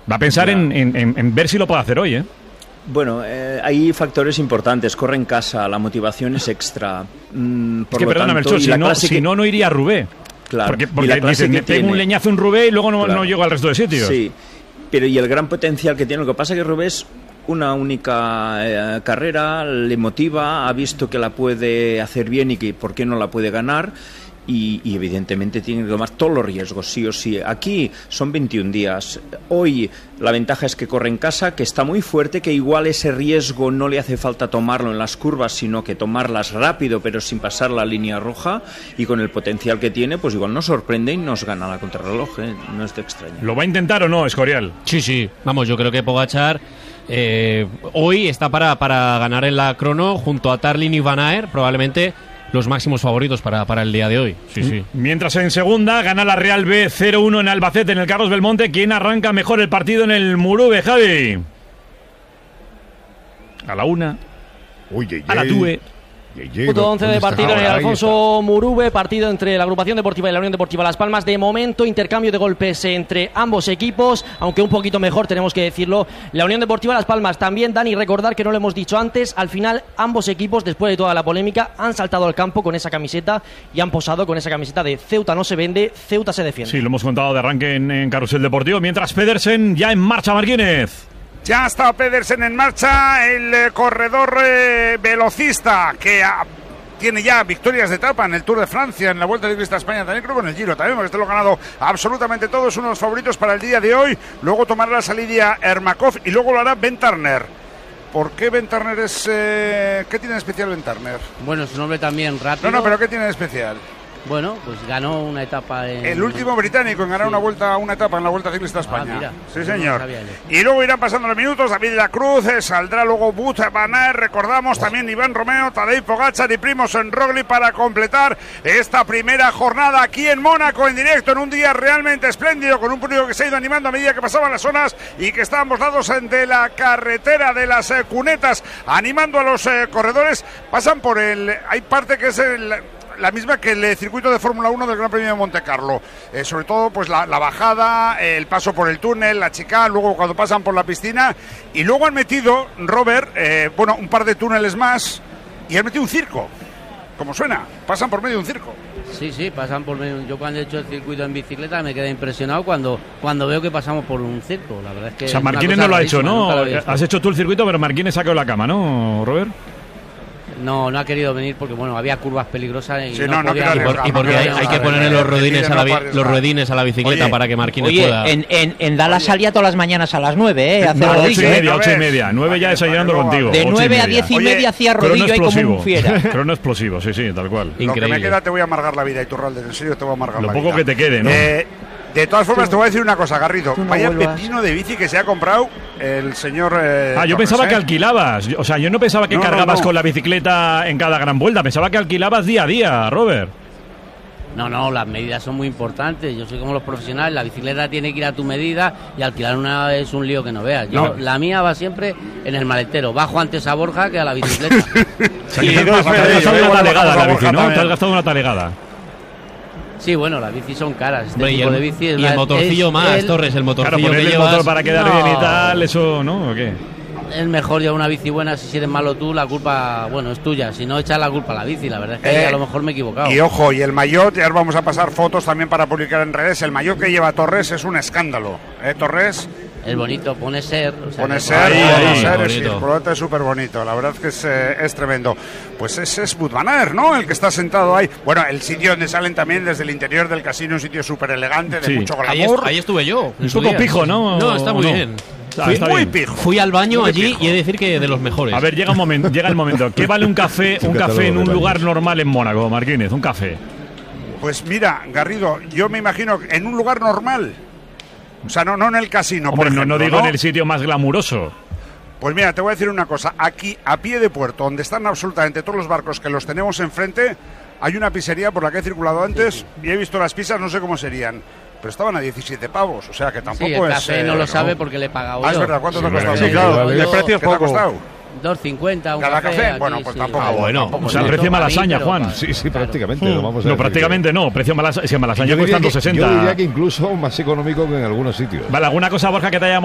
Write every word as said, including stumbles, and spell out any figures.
Va a pensar en, en, en, en ver si lo puede hacer hoy, ¿eh? Bueno, eh, hay factores importantes. Corre en casa, la motivación es extra. Mm, por es que lo perdóname, tanto, si, no, si que... no, no iría a Roubaix. Claro. Porque, porque dices, me pego un leñazo en Roubaix y luego no, claro. no llego al resto de sitios. Sí, pero y el gran potencial que tiene. Lo que pasa es que Roubaix es una única eh, carrera, le motiva, ha visto que la puede hacer bien y que por qué no la puede ganar. Y, y evidentemente tiene que tomar todos los riesgos, sí o sí. Aquí son veintiún días. Hoy la ventaja es que corre en casa, que está muy fuerte, que igual ese riesgo no le hace falta tomarlo en las curvas, sino que tomarlas rápido, pero sin pasar la línea roja. Y con el potencial que tiene, pues igual nos sorprende y nos gana la contrarreloj, ¿eh? No es de extraño. ¿Lo va a intentar o no, Escorial? Sí, sí. Vamos, yo creo que Pogačar eh, hoy está para, para ganar en la crono junto a Tarlin y Van Aert, probablemente los máximos favoritos para, para el día de hoy. Sí, sí. Mientras en segunda gana la Real B cero uno en Albacete, en el Carlos Belmonte. ¿Quién arranca mejor el partido en el Murube, Javi? A la una. Uy, ye, ye. A la tue. Punto once de partido en el Alfonso Murube, partido entre la agrupación deportiva y la Unión Deportiva Las Palmas. De momento, intercambio de golpes entre ambos equipos, aunque un poquito mejor, tenemos que decirlo, la Unión Deportiva Las Palmas. También, Dani, recordar que no lo hemos dicho antes, al final ambos equipos, después de toda la polémica, han saltado al campo con esa camiseta y han posado con esa camiseta de Ceuta no se vende, Ceuta se defiende. Sí, lo hemos contado de arranque en, en Carrusel Deportivo, mientras Pedersen ya en marcha, Marquínez. Ya está Pedersen en marcha, el eh, corredor eh, velocista que ha, tiene ya victorias de etapa en el Tour de Francia, en la Vuelta Ciclista a España, también creo que en el Giro también, porque este lo ha ganado absolutamente todo, es uno de los favoritos para el día de hoy. Luego tomará la salida Ermakov y luego lo hará Ben Turner. ¿Por qué Ben Turner es...? Eh, ¿Qué tiene de especial Ben Turner? Bueno, su nombre también rápido. No, no, pero ¿qué tiene de especial? Bueno, pues ganó una etapa en... El último británico en ganar sí. una vuelta, una etapa en la Vuelta Ciclista a España. Ah, mira, sí, señor. No y luego irán pasando los minutos, David de la Cruz, eh, saldrá luego Wout van Aert, recordamos oh. también Iván Romeo, Tadej Pogačar y Primož Roglič para completar esta primera jornada aquí en Mónaco, en directo, en un día realmente espléndido, con un público que se ha ido animando a medida que pasaban las zonas y que está a ambos lados de la carretera de las eh, cunetas, animando a los eh, corredores. Pasan por el... Hay parte que es el... la misma que el circuito de Fórmula uno del Gran Premio de Monte Carlo, eh, sobre todo pues la, la bajada, eh, el paso por el túnel, la chicane, luego cuando pasan por la piscina, y luego han metido, Robert, eh, bueno, un par de túneles más, y han metido un circo, como suena, pasan por medio de un circo. Sí, sí, pasan por medio. Yo cuando he hecho el circuito en bicicleta me quedé impresionado cuando, cuando veo que pasamos por un circo, la verdad es que... O sea, Marquínez no lo ha hecho, ¿no? Has hecho tú el circuito, pero Marquínez sacó la cama, ¿no, Robert? No, no ha querido venir porque bueno, había curvas peligrosas y, sí, no, no, podía, no y, por, y porque hay, hay que ponerle los ruedines a la, los ruedines a la bicicleta. Oye, para que Marquínez oye, pueda... en, en, en Dallas oye. salía todas las mañanas a las nueve, ¿eh? Hacer no, rodillo, ocho y media, ocho y media, nueve ya desayunando contigo. De nueve a diez y media hacía rodillo ahí como un fiera. Crono explosivo, sí, sí, tal cual. Increíble. Lo que me queda te voy a amargar la vida, Iturralde, en serio te voy a amargar Lo la poco vida. que te quede, ¿no? Eh, De todas formas, te voy a decir una cosa, Garrido. No Vaya vuelvas. pepino de bici que se ha comprado el señor... Eh, ah, yo Torres, pensaba ¿eh? que alquilabas. O sea, yo no pensaba que no, cargabas no, no. con la bicicleta en cada gran vuelta. Pensaba que alquilabas día a día, Robert. No, no, las medidas son muy importantes. Yo soy como los profesionales. La bicicleta tiene que ir a tu medida y alquilar una es un lío que no veas. Yo, no. La mía va siempre en el maletero. Bajo antes a Borja que a la bicicleta. O sea, que te has gastado una talegada la bici, ¿no? Te has gastado una talegada. Sí, bueno, las bicis son caras. Este Hombre, tipo y el, de bici es y el motorcillo es más, el, Torres, el motorcillo claro, que el llevas... motor para quedar no. bien y tal, eso, ¿no? ¿O qué? Es mejor llevar una bici buena. Si eres malo tú, la culpa, bueno, es tuya. Si no, echas la culpa a la bici. La verdad es que eh, a lo mejor me he equivocado. Y ojo, y el maillot, ya os vamos a pasar fotos también para publicar en redes. El maillot que lleva Torres es un escándalo, ¿eh, Torres? Es bonito, pone ser. O sea, pone que ser, ahí, pone ahí, ser, sí, el colorete es súper bonito. La verdad es que es, eh, es tremendo. Pues ese es Wout van Aert, ¿no? El que está sentado ahí. Bueno, el sitio donde salen también desde el interior del casino, un sitio súper elegante, de sí. mucho glamour. Ahí, est ahí estuve yo. Un poco pijo, ¿no? No, está muy no. bien. Ah, Fui, muy pijo. Fui al baño muy allí pijo. Y he de decir que de los mejores. A ver, llega, un momento, llega el momento. ¿Qué vale un café, un café en un lugar normal en Mónaco, Marquínez? Un café. Pues mira, Garrido, yo me imagino que en un lugar normal. O sea, no, no en el casino, Hombre, por ejemplo, no, no digo ¿no? en el sitio más glamuroso. Pues mira, te voy a decir una cosa. Aquí, a pie de puerto, donde están absolutamente todos los barcos que los tenemos enfrente, hay una pizzería por la que he circulado antes sí, sí. y he visto las pizzas, no sé cómo serían. Pero estaban a diecisiete pavos, o sea que tampoco sí, el es... café eh, no lo no. sabe porque le he pagado ah, yo. es verdad, ¿cuánto sí, te ha costado? Sí, claro, el precio es poco. ¿Qué te ha costado? dos cincuenta un ¿Cada café? café? Aquí, Bueno, pues sí. tampoco. Ah, bueno, tampoco o sea, el precio Malasaña, Juan. Para... Sí, sí, claro. prácticamente. Hmm. Lo vamos a no, prácticamente no. Precio Malasaña, si Malasaña cuesta dos sesenta. Yo diría que incluso más económico que en algunos sitios. Vale, ¿alguna cosa, Borja, que te haya